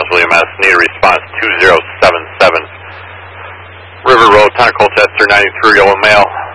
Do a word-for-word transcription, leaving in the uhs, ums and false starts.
William S. Need a response two zero seven seven. River Road, Town of Colchester, ninety-three, yellow male.